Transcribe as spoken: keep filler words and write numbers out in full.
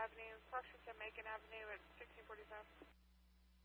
Avenue, approximately to Macon Avenue at sixteen forty-five.